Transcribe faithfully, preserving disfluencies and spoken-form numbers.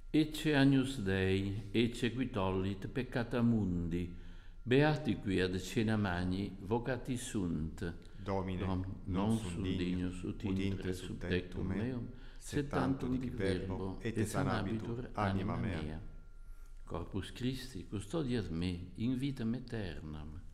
Ecce agnus Dei, ecce qui tollit peccata mundi, beati qui ad cena magni, vocati sunt. Domine, Dom, non non sum sum dignus, dignus ut ut intre intre sub sub tectum tectum meum, meum, sed sed tantum tantum dic dic verbo, verbo, et et sanabitur anima mea. mea. Corpus Christi, custodiat me in vitam aeternam.